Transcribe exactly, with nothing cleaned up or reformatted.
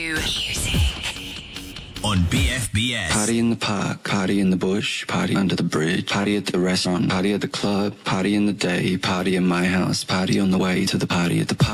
On B F B S. Party in the park, party in the bush, party under the bridge, party at the restaurant, party at the club, party in the day, party in my house, party on the way to the party at the park.